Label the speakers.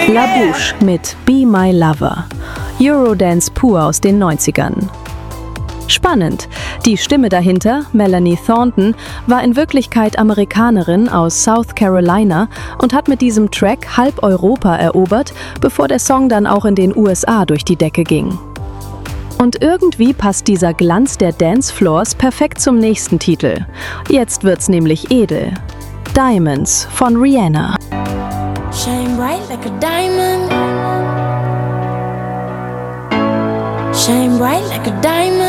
Speaker 1: La Bouche mit Be My Lover. Eurodance pur aus den 90ern. Spannend. Die Stimme dahinter, Melanie Thornton, war in Wirklichkeit Amerikanerin aus South Carolina und hat mit diesem Track halb Europa erobert, bevor der Song dann auch in den USA durch die Decke ging. Und irgendwie passt dieser Glanz der Dancefloors perfekt zum nächsten Titel. Jetzt wird's nämlich edel. Diamonds von Rihanna.
Speaker 2: Shine bright like a diamond. Shine bright like a diamond.